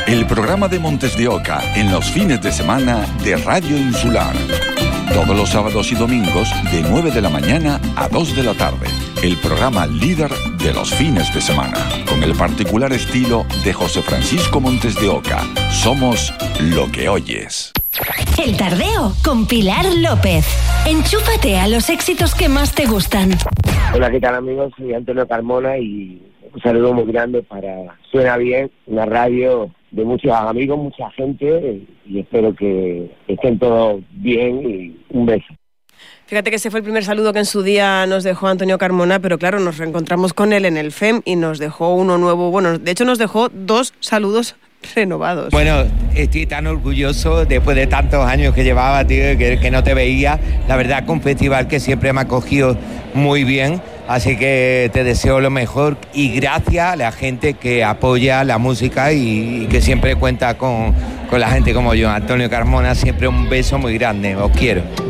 el programa de Montes de Oca en los fines de semana de Radio Insular. Todos los sábados y domingos de 9 de la mañana a 2 de la tarde. El programa líder de los fines de semana. Con el particular estilo de José Francisco Montes de Oca. Somos lo que oyes. El Tardeo con Pilar López. Enchúfate a los éxitos que más te gustan. Hola, ¿qué tal, amigos? Soy Antonio Carmona y un saludo muy grande para Suena Bien, una radio de muchos amigos, mucha gente, y espero que estén todos bien y un beso. Fíjate que ese fue el primer saludo que en su día nos dejó Antonio Carmona, pero claro, nos reencontramos con él en el FEM y nos dejó uno nuevo. Bueno, de hecho nos dejó 2 saludos renovados. Bueno, estoy tan orgulloso después de tantos años que llevaba, tío, que no te veía. La verdad que un festival que siempre me ha acogido muy bien, así que te deseo lo mejor y gracias a la gente que apoya la música y que siempre cuenta con la gente como yo. Antonio Carmona, siempre un beso muy grande, os quiero.